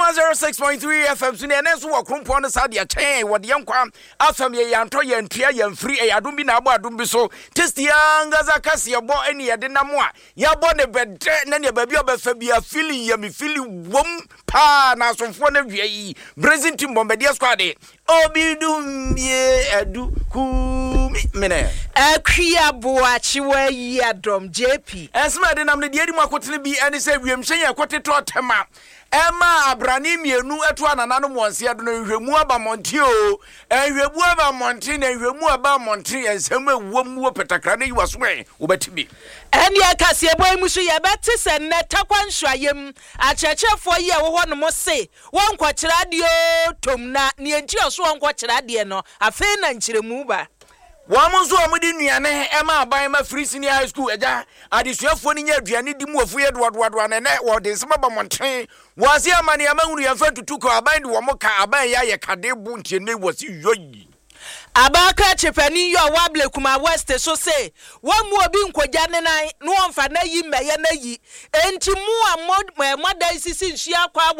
106.3 FM so na enso wo krompo no sadia chen wo de yankwa afam ye yanto ye ntua ye mfiri e adom bi na abo adom bi so testia ngaza kase ye bo ene ye de namo a ya bo ne bede na ne ba bi obafa bi a feeling ye me feeling wom pa na asomfo na wie yi Brazil team bombardier squad obidum ye adu ku mene akria boachi wa yi adom JP esma de nam ne de adi makotene bi ene se wiemhyen ye koteto tema Emma abrani mienu etu anana no monse ado no hwemu aba monti o hwemu aba monti na hwemu aba monti ensem ewom wo petakra na yiwaso wo betibi eni akase boy musu ye beti se neta kwanhwayem achechefo ye wo ho no mo se won kwakira de o tomna ne enti oso won kwakira de no afi na nkyiremu ba Wamunso amudi nuane ema aban ma free senior high school eja adesuafo ni nya aduane di mu afuye dodo na ne wo de nsema ba monten wase amane amahunu ya fa tutuko aban de wo moka aban ya ye kade bu ntie ne wasi yoyi Abaka chepani yo wable kuma west so say one mu obi nkogya ne nan no wonfa na yi meye na yi enti mu amod moda isisi nhia kwa